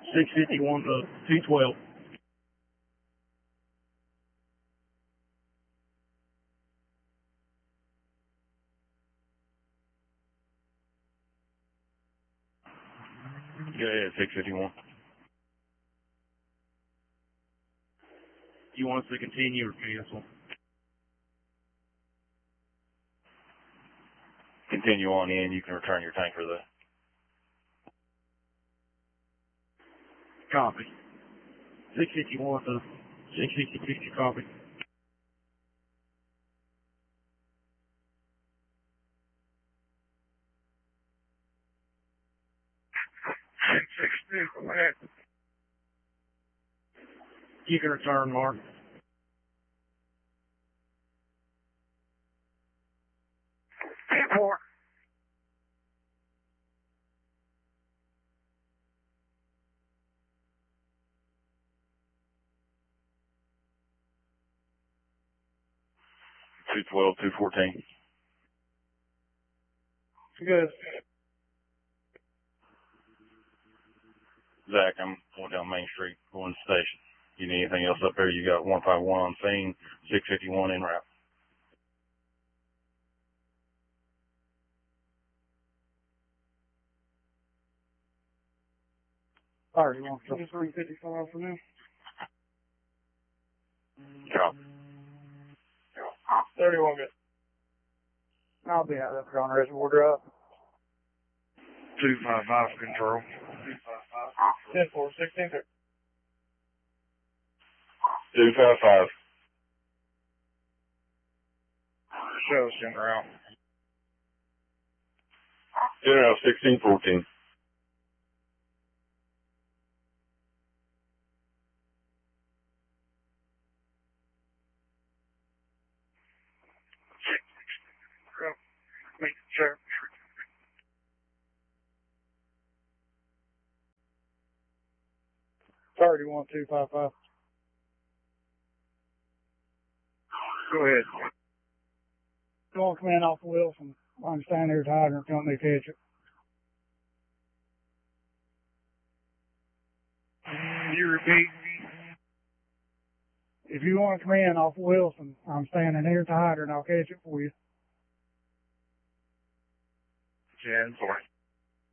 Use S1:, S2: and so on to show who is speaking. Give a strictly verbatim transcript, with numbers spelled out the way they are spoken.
S1: six fifty-one to two twelve.
S2: Go ahead, six fifty-one.
S1: Do you want us to continue or cancel?
S2: Continue on in. You can return your tanker though.
S1: Copy. six fifty-one to six fifty-six, copy.
S3: six sixty, go ahead.
S1: You can return, Mark.
S3: ten four.
S2: two twelve, two fourteen.
S3: Good.
S2: Zach, I'm going down Main Street, going to the station. You need anything else up there? You got one five one on scene, six fifty-one en route.
S3: thirty-one, three fifty-five for now.
S2: Copy.
S3: thirty-one, good. I'll be out there on the Reservoir Drive.
S1: two five five control.
S3: ten four, sixteen thirty.
S2: two five five.
S3: Show's general.
S2: General sixteen fourteen.
S3: Make sure. thirty-one, two five five.
S1: Go ahead.
S3: Going to come in off of Wilson. I'm standing here tired and come to catch it.
S1: You repeat?
S3: If you want to come in off of Wilson, I'm standing here tired and I'll catch it for you.
S1: ten four.